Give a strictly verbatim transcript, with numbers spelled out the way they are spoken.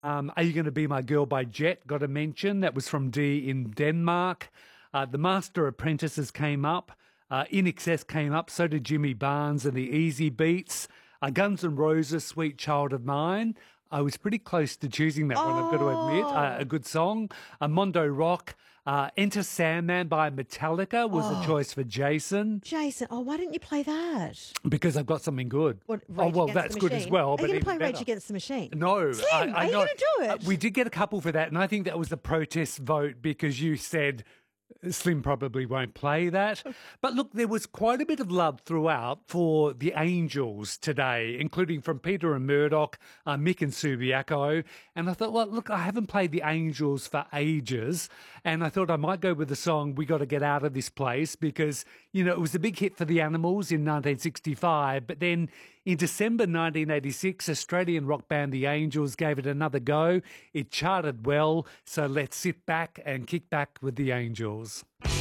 Um, Are You Going to Be My Girl by Jet got a mention. That was from D in Denmark. Uh, the Master Apprentices came up. Uh, In Excess came up. So did Jimmy Barnes and the Easy Beats. Uh, Guns N' Roses, Sweet Child of Mine. I was pretty close to choosing that one, I've got to admit. Uh, a good song. Uh, Mondo Rock. Uh, Enter Sandman by Metallica was a choice for Jason. Jason, oh, why didn't you play that? Because I've got something good. What, oh, Rage well, Against that's the good as Machine? well. Are But you going to play even Rage better. Against the Machine? No. Slim, I, I are you know- going to do it? uh, we did get a couple for that, and I think that was the protest vote because you said Slim probably won't play that. But look, there was quite a bit of love throughout for the Angels today, including from Peter and Murdoch, uh, Mick and Subiaco. And I thought, well, look, I haven't played the Angels for ages. And I thought I might go with the song We Got to Get Out of This Place because, you know, it was a big hit for the Animals in nineteen sixty-five. But then in December nineteen eighty-six, Australian rock band The Angels gave it another go. It charted well. So let's sit back and kick back with The Angels.